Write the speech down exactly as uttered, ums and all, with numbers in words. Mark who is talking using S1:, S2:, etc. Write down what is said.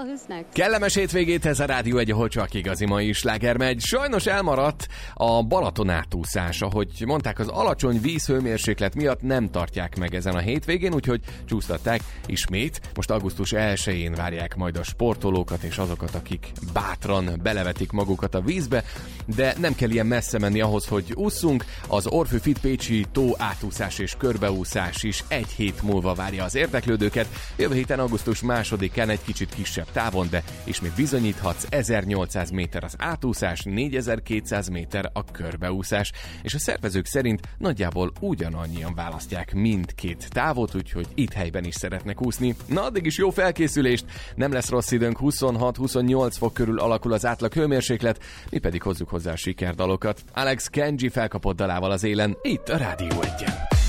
S1: who's next?
S2: Kellemes hétvégét, ez a Rádió egy, ahol csak igazi mai sláger megy. Sajnos elmaradt a Balaton átúszás, ahogy mondták, az alacsony vízhőmérséklet miatt nem tartják meg ezen a hétvégén, úgyhogy csúsztatták ismét. Most augusztus elsején várják majd a sportolókat és azokat, akik bátran belevetik magukat a vízbe, de nem kell ilyen messze menni ahhoz, hogy ússzunk. Az Orfű Fit Pécsi tó átúszás és körbeúszás is egy hét múlva várja az érdeklődőket. Jövő héten augusztus másodikán egy kicsit kisebb távon, de ismét bizonyíthatsz, ezernyolcszáz méter az átúszás, négyezer-kétszáz méter a körbeúszás, és a szervezők szerint nagyjából ugyanannyian választják mindkét távot, úgyhogy itt helyben is szeretnek úszni. Na, addig is jó felkészülést, nem lesz rossz időnk, huszonhat-huszonnyolc fok körül alakul az átlag hőmérséklet, mi pedig hozzuk hozzá a sikerdalokat. Alex Kenji felkapott dalával az élen, itt a Rádió egyen.